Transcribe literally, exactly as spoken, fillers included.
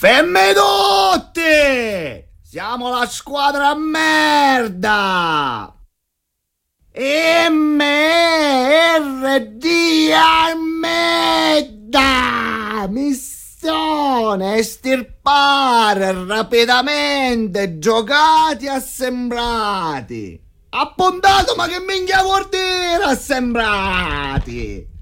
Femme tutti! Siamo la squadra a merda! M R D a merda! Missione estirpare rapidamente giocati assembrati! Appuntato, ma che minchia vuol dire assembrati?